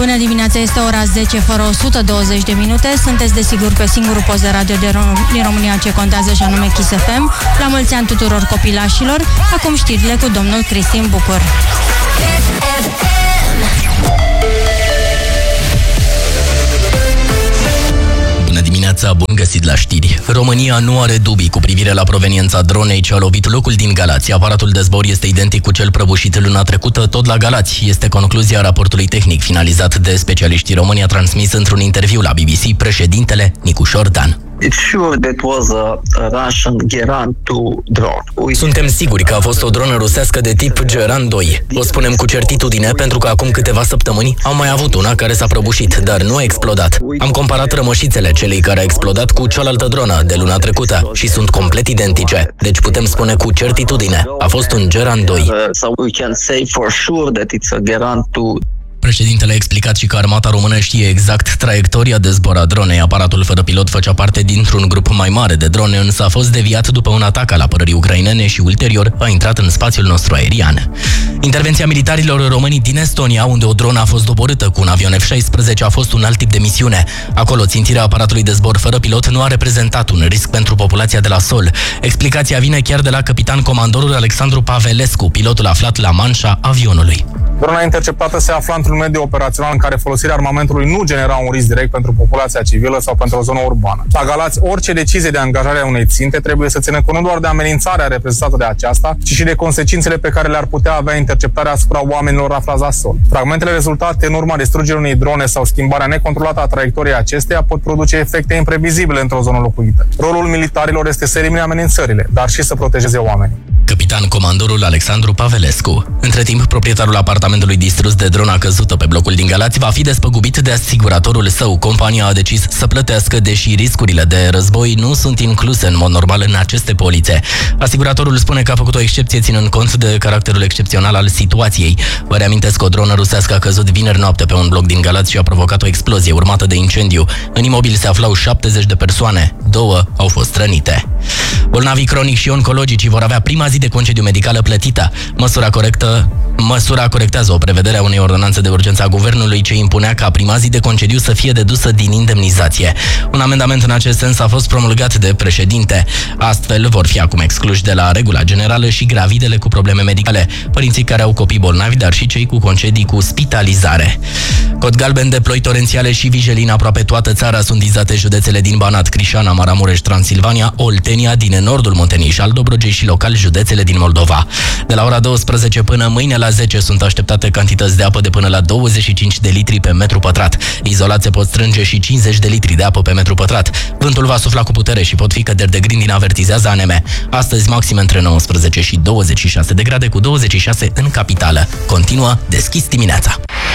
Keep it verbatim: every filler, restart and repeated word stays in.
Bună dimineața, este ora zece fără o sută douăzeci de minute. Sunteți desigur pe singurul post de radio de Rom- din România ce contează, și anume Kiss F M. La mulți ani tuturor copilașilor. Acum știrile cu domnul Cristin Bucur. Bună dimineața, bun găsit la știri. România nu are dubii cu privire la proveniența dronei ce a lovit locul din Galați. Aparatul de zbor este identic cu cel prăbușit luna trecută tot la Galați. Este concluzia raportului tehnic finalizat de specialiștii români, a transmis într-un interviu la B B C președintele Nicușor Dan. Suntem siguri că a fost o dronă rusească de tip Geran doi. O spunem cu certitudine pentru că acum câteva săptămâni am mai avut una care s-a prăbușit, dar nu a explodat. Am comparat rămășițele celei care a explodat cu cealaltă dronă de luna trecută și sunt complet identice. Deci putem spune cu certitudine, a fost un Geran doi. Președintele a explicat și că armata română știe exact traiectoria de zbor a dronei. Aparatul fără pilot făcea parte dintr-un grup mai mare de drone, însă a fost deviat după un atac al apărării ucrainene și ulterior a intrat în spațiul nostru aerian. Intervenția militarilor români din Estonia, unde o dronă a fost doborâtă cu un avion F șaisprezece, a fost un alt tip de misiune. Acolo, țintirea aparatului de zbor fără pilot nu a reprezentat un risc pentru populația de la sol. Explicația vine chiar de la capitan comandorul Alexandru Pavelescu, pilotul aflat la manșa avionului. Drona interceptată se afla într-un mediu operațional în care folosirea armamentului nu genera un risc direct pentru populația civilă sau pentru o zonă urbană. La Galați, orice decizie de angajare a unei ținte trebuie să țină cont nu doar de amenințarea reprezentată de aceasta, ci și de consecințele pe care le-ar putea avea interceptarea asupra oamenilor aflați la sol. Fragmentele rezultate în urma distrugerii unei drone sau schimbarea necontrolată a traiectoriei acesteia pot produce efecte imprevizibile într-o zonă locuită. Rolul militarilor este să elimine amenințările, dar și să protejeze oamenii. Capitan comandorul Alexandru Pavelescu. Între timp, proprietarul apartamentului distrus de drona căzută pe blocul din Galați va fi despăgubit de asiguratorul său. Compania a decis să plătească, deși riscurile de război nu sunt incluse în mod normal în aceste polițe. Asiguratorul spune că a făcut o excepție ținând cont de caracterul excepțional al situației. Vă reamintesc că o dronă rusească a căzut vineri noapte pe un bloc din Galați și a provocat o explozie urmată de incendiu. În imobil se aflau șaptezeci de persoane, două au fost rănite. Bolnavii cronici și oncologici vor avea prima zi de concediu medicală plătită. Măsura corectă, măsura corectează o prevedere a unei ordonanțe de urgență a guvernului ce impunea ca prima zi de concediu să fie dedusă din indemnizație. Un amendament în acest sens a fost promulgat de președinte. Astfel vor fi acum excluși de la regula generală și gravidele cu probleme medicale, părinții care au copii bolnavi, dar și cei cu concedii cu spitalizare. Cod galben de ploi torențiale și vijelin aproape toată țara. Sunt vizate județele din Banat, Crișana, Maramureș, Transilvania, Oltenia, din nordul Muntenișal, Dobrogei și local județele din Moldova. De la ora douăsprezece până mâine la zece sunt așteptate cantități de apă de până la douăzeci și cinci de litri pe metru pătrat. Izolat se pot strânge și cincizeci de litri de apă pe metru pătrat. Vântul va sufla cu putere și pot fi căderi de grindini, avertizează A N M. Astăzi maxim între nouăsprezece și douăzeci și șase de grade, cu douăzeci și șase în capitală. Continuă Deschis dimineața.